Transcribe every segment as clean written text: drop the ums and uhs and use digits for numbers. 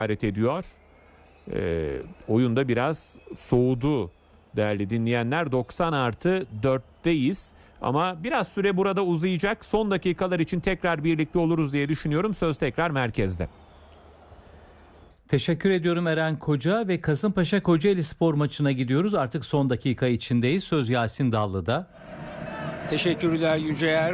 işaret ediyor. Oyunda biraz soğudu değerli dinleyenler. 90+4'teyiz. Ama biraz süre burada uzayacak. Son dakikalar için tekrar birlikte oluruz diye düşünüyorum. Söz tekrar merkezde. Teşekkür ediyorum Eren Koca ve Kasımpaşa Kocaeli Spor maçına gidiyoruz. Artık son dakika içindeyiz. Söz Yasin Dallı'da. Teşekkürler Yüceer.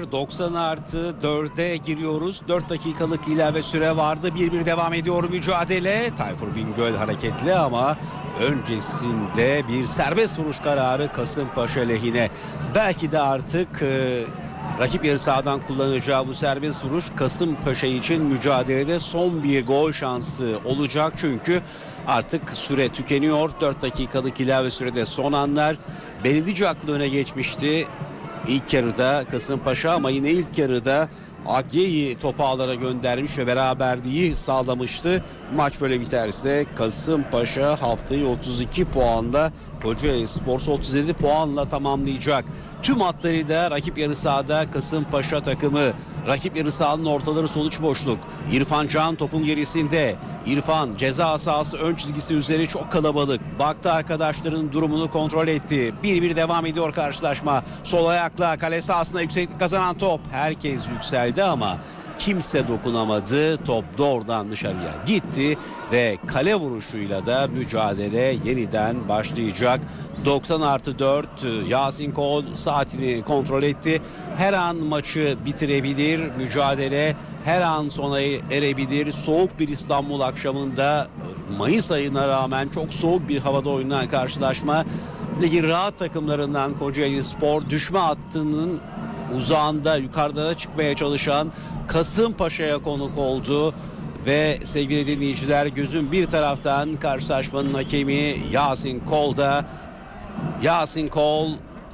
90+4'e giriyoruz. 4 dakikalık ilave süre vardı. 1-1 devam ediyor mücadele. Tayfur Bingöl hareketli ama öncesinde bir serbest vuruş kararı Kasımpaşa lehine. Belki de artık rakip yarı sahadan kullanacağı bu serbest vuruş Kasımpaşa için mücadelede son bir gol şansı olacak. Çünkü artık süre tükeniyor. 4 dakikalık ilave sürede son anlar. Beledici aklı öne geçmişti İlk yarıda Kasımpaşa ama yine ilk yarıda Agye'yi topu ağlara göndermiş ve beraberliği sağlamıştı. Maç böyle biterse Kasımpaşa haftayı 32 puanla, Kocaeli Spor 37 puanla tamamlayacak. Tüm hatlarıyla rakip yarı sahada Kasımpaşa takımı. Rakip yarı sahanın ortaları sonuç boşluk. İrfan Can topun gerisinde. İrfan ceza sahası ön çizgisi üzeri çok kalabalık. Baktı arkadaşlarının durumunu kontrol etti. 1-1 devam ediyor karşılaşma. Sol ayakla kale sahasına yükseklik kazanan top. Herkes yükseldi ama kimse dokunamadı. Top doğrudan dışarıya gitti ve kale vuruşuyla da mücadele yeniden başlayacak. 90+4 Yasin Kol saatini kontrol etti. Her an maçı bitirebilir. Mücadele her an sona erebilir. Soğuk bir İstanbul akşamında Mayıs ayına rağmen çok soğuk bir havada oynanan karşılaşma. Ligin rahat takımlarından Kocaeli Spor düşme hattının uzağında, yukarıda da çıkmaya çalışan Kasımpaşa'ya konuk oldu. Ve sevgili dinleyiciler, gözün bir taraftan karşılaşmanın hakemi Yasin Kol'da. Yasin Kol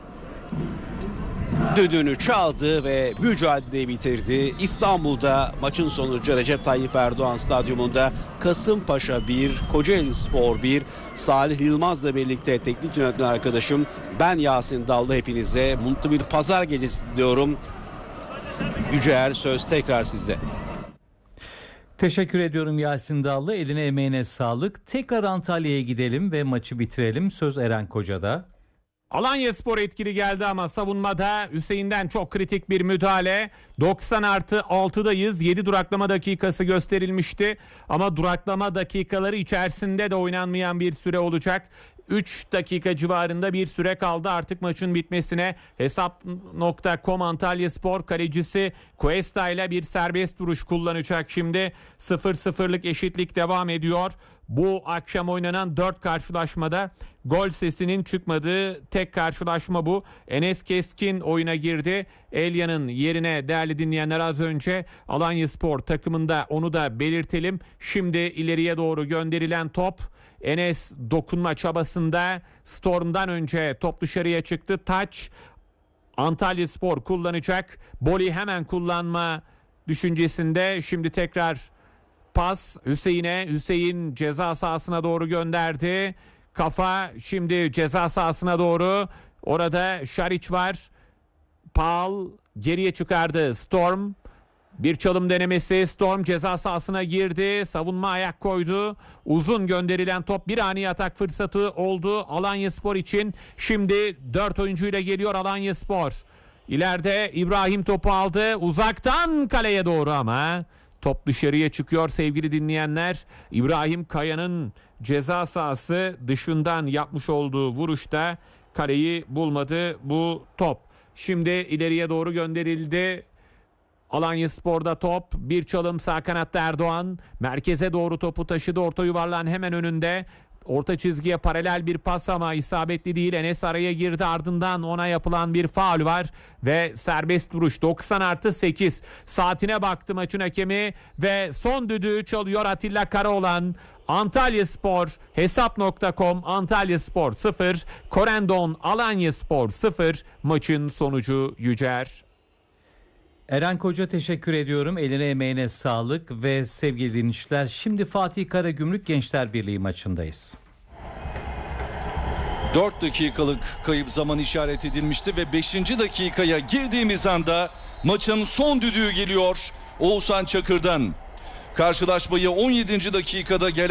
düdüğünü çaldı ve mücadeleyi bitirdi. İstanbul'da maçın sonucu Recep Tayyip Erdoğan Stadyumunda Kasımpaşa 1, Kocaeli Spor 1. Salih Yılmaz'la birlikte teknik yönetmen arkadaşım ben Yasin Dallı, hepinize mutlu bir pazar gecesi diliyorum. Yüceer, söz tekrar sizde. Teşekkür ediyorum Yasin Dallı. Eline emeğine sağlık. Tekrar Antalya'ya gidelim ve maçı bitirelim. Söz Eren Koca'da. Alanyaspor etkili geldi ama savunmada Hüseyin'den çok kritik bir müdahale. 90+6'dayız. 7 duraklama dakikası gösterilmişti. Ama duraklama dakikaları içerisinde de oynanmayan bir süre olacak. 3 dakika civarında bir süre kaldı artık maçın bitmesine. Hesap.com Antalyaspor kalecisi Cuesta ile bir serbest vuruş kullanacak şimdi. 0-0'lık eşitlik devam ediyor. Bu akşam oynanan 4 karşılaşmada gol sesinin çıkmadığı tek karşılaşma bu. Enes Keskin oyuna girdi. Elya'nın yerine değerli dinleyenler az önce Alanyaspor takımında, onu da belirtelim. Şimdi ileriye doğru gönderilen top. Enes dokunma çabasında Storm'dan önce top dışarıya çıktı. Taç Antalyaspor kullanacak. Boli hemen kullanma düşüncesinde. Şimdi tekrar pas Hüseyin'e. Hüseyin ceza sahasına doğru gönderdi. Kafa şimdi ceza sahasına doğru. Orada Şariç var. Paul geriye çıkardı. Storm. Bir çalım denemesi. Storm ceza sahasına girdi. Savunma ayak koydu. Uzun gönderilen top bir ani atak fırsatı oldu Alanyaspor için. Şimdi 4 oyuncuyla geliyor Alanyaspor. İleride İbrahim topu aldı. Uzaktan kaleye doğru ama top dışarıya çıkıyor sevgili dinleyenler. İbrahim Kaya'nın ceza sahası dışından yapmış olduğu vuruşta kaleyi bulmadı bu top. Şimdi ileriye doğru gönderildi. Alanyaspor'da top, bir çalım sağ kanatta Erdoğan merkeze doğru topu taşıdı, orta yuvarlağın hemen önünde. Orta çizgiye paralel bir pas ama isabetli değil. Enes araya girdi, ardından ona yapılan bir faul var ve serbest vuruş. 90+8 saatine baktı maçın hakemi ve son düdüğü çalıyor Atilla Karaoğlan. Antalyaspor Hesap.com Antalyaspor 0, Corendon Alanyaspor 0 maçın sonucu Yücer. Eren Koca teşekkür ediyorum. Eline emeğine sağlık ve sevgili dinleyiciler, şimdi Fatih Karagümrük Gençler Birliği maçındayız. 4 dakikalık kayıp zaman işaret edilmişti ve 5. dakikaya girdiğimiz anda maçın son düdüğü geliyor Oğuzhan Çakır'dan. Karşılaşmayı 17. dakikada gelen